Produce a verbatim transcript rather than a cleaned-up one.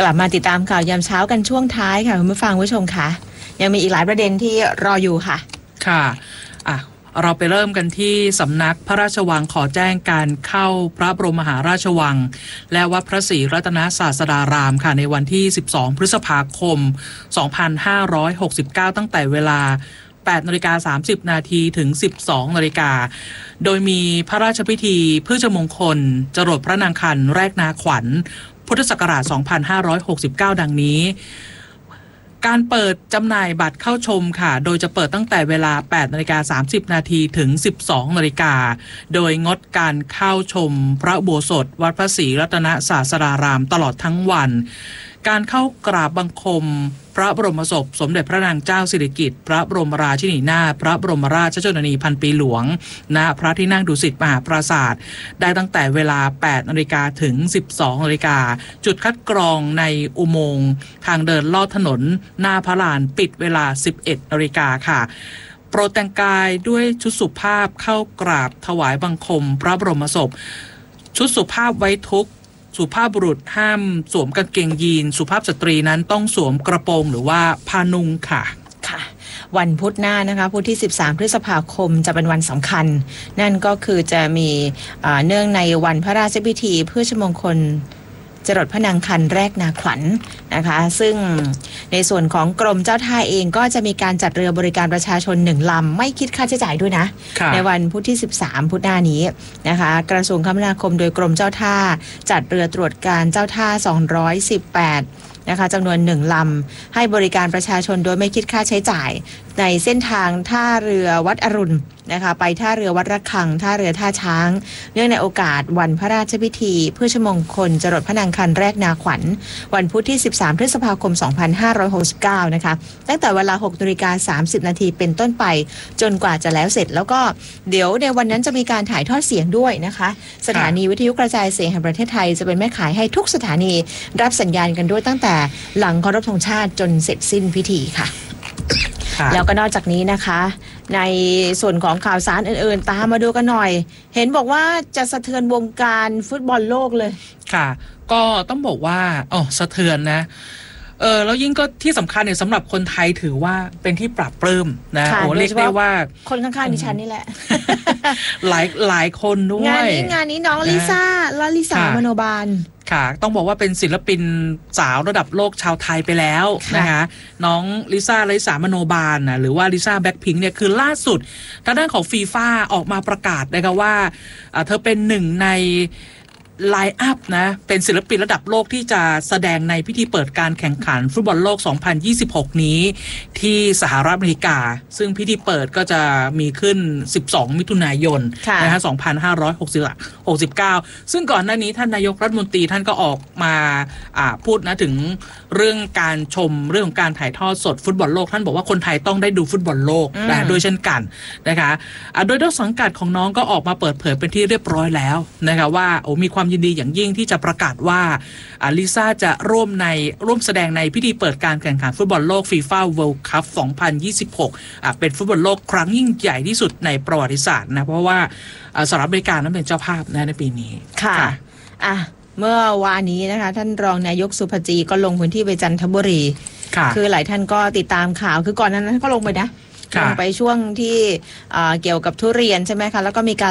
ลับมาติดตามข่าวยามเช้ากันช่วงท้ายค่ะคุณผู้ฟังผู้ชมค่ะยังมีอีกหลายประเด็นที่รออยู่ค่ะค่ะอ่ะเราไปเริ่มกันที่สำนักพระราชวังขอแจ้งการเข้าพระบรมมหาราชวังและวัดพระศรีรัตนศาสดารามค่ะในวันที่สิบสองพฤษภาคมสองพันห้าร้อยหกสิบเก้าตั้งแต่เวลาแปดนาฬิกาสามสิบนาทีถึงสิบสองนาฬิกาโดยมีพระราชพิธีพฤชมงคลจรดพระนางคันแรกนาขวัญพุทธศักราชสองพันห้าร้อยหกสิบเก้าดังนี้การเปิดจำหน่ายบัตรเข้าชมค่ะโดยจะเปิดตั้งแต่เวลาแปดนาฬิกาสามสิบนาทีถึงสิบสองนาฬิกาโดยงดการเข้าชมพระอุโบสถวัดพระศรีรัตนศาสดารามตลอดทั้งวันการเข้ากราบบังคมพระบรมศพสมเด็จพระนางเจ้าสิริกิติ์พระบรมราชินีนาถพระบรมราชชนนีพันปีหลวงณพระที่นั่งดุสิตมหาปราสาทได้ตั้งแต่เวลาแปดนาฬิกาถึงสิบสองนาฬิกาจุดคัดกรองในอุโมงค์ทางเดินลอดถนนหน้าพระลานปิดเวลาสิบเอ็ดนาฬิกาค่ะโปรดแต่งกายด้วยชุดสุภาพเข้ากราบถวายบังคมพระบรมศพชุดสุภาพไว้ทุกสุภาพบุรุษห้ามสวมกางเกงยีนสุภาพสตรีนั้นต้องสวมกระโปรงหรือว่าผ้านุ่งค่ะค่ะวันพุธหน้านะคะพุธที่สิบสามพฤษภาคมจะเป็นวันสำคัญนั่นก็คือจะมีเนื่องในวันพระราชพิธีพฤชมงคลจรดพระนางคันแรกนาขวัญ นะคะซึ่งในส่วนของกรมเจ้าท่าเองก็จะมีการจัดเรือบริการประชาชนหนึ่งลำไม่คิดค่าใช้จ่ายด้วยนะในวันพุธที่สิบสามพุธหน้านี้นะคะกระทรวงคมนาคมโดยกรมเจ้าท่าจัดเรือตรวจการเจ้าท่าสองร้อยสิบแปดนะคะจำนวนหนึ่งลำให้บริการประชาชนโดยไม่คิดค่าใช้จ่ายในเส้นทางท่าเรือวัดอรุณนะคะไปท่าเรือวัดระฆังท่าเรือท่าช้างเนื่องในโอกาสวันพระราชพิธีพฤชมงคลจรดพระนางคันแรกนาขวัญวันพุธที่สิบสามพฤษภาคมสองพันห้าร้อยหกสิบเก้านะคะตั้งแต่เวลา หกนาฬิกาสามสิบนาทีเป็นต้นไปจนกว่าจะแล้วเสร็จแล้วก็เดี๋ยวในวันนั้นจะมีการถ่ายทอดเสียงด้วยนะคะสถานีวิทยุกระจายเสียงแห่งประเทศไทยจะเป็นแม่ขายให้ทุกสถานีรับสัญญาณกันด้วยตั้งแต่หลังเคารพธงชาติจนเสร็จสิ้นพิธีค่ะแล้วก็นอกจากนี้นะคะในส่วนของข่าวสารอื่นๆตามมาดูกันหน่อยเห็นบอกว่าจะสะเทือนวงการฟุตบอลโลกเลยค่ะก็ต้องบอกว่าอ๋อสะเทือนนะเออแล้วยิ่งก็ที่สำคัญเนี่ยสำหรับคนไทยถือว่าเป็นที่ปรับปลื้มนะโอ้เรียกได้ว่าคนข้างๆดิฉันนี่แหละหลายหลายคนด้วยงานนี้งานนี้น้องลิซ่าลาลิสามโนบาลค่ะต้องบอกว่าเป็นศิลปินสาวระดับโลกชาวไทยไปแล้วนะคะน้องลิซ่าลิสามโนบาลนะหรือว่าลิซ่าแบ็คพิงค์เนี่ยคือล่าสุดทางด้านของฟีฟ่าออกมาประกาศนะคะว่าเธอเป็นหนึ่งในไลน์อัพนะเป็นศิลปินระดับโลกที่จะแสดงในพิธีเปิดการแข่งขันฟุตบอลโลกสองพันยี่สิบหกนี้ที่สหรัฐอเมริกาซึ่งพิธีเปิดก็จะมีขึ้นสิบสองมิถุนายนนะคะสองพันห้าร้อยหกสิบเก้าซึ่งก่อนหน้านี้ท่านนายกรัฐมนตรีท่านก็ออกมาอ่าพูดนะถึงเรื่องการชมเรื่องของการถ่ายทอดสดฟุตบอลโลกท่านบอกว่าคนไทยต้องได้ดูฟุตบอลโลกนะโดยเช่นกันนะคะอ่าโดยต้นสังกัดของน้องก็ออกมาเปิดเผยเป็นที่เรียบร้อยแล้วนะคะว่าโอ้มีความยินดีอย่างยิ่งที่จะประกาศว่าลิซ่าจะร่วมในร่วมแสดงในพิธีเปิดการแข่งขันฟุตบอลโลกฟีฟ่าเวิลด์คัพสองพันยี่สิบหกอ่ะเป็นฟุตบอลโลกครั้งยิ่งใหญ่ที่สุดในประวัติศาสตร์นะเพราะว่าสหรัฐอเมริกานั้นเป็นเจ้าภาพนะในปีนี้ค่ะอ่ะเมื่อวานนี้นะคะท่านรองนายกสุภจีก็ลงพื้นที่ไปจันทบุรีคือหลายท่านก็ติดตามข่าวคือก่อนนั้นก็ลงไปนะลงไปช่วงที่เกี่ยวกับทุเรียนใช่ไหมคะแล้วก็มีการ